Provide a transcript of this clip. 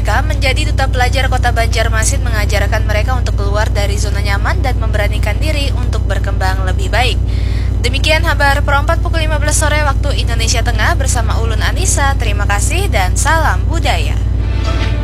mereka menjadi duta pelajar Kota Banjarmasin mengajarkan mereka untuk keluar dari zona nyaman dan memberanikan diri untuk berkembang lebih baik. Demikian kabar Pro 4 pukul 15 sore waktu Indonesia Tengah bersama Ulun Anissa. Terima kasih dan salam budaya.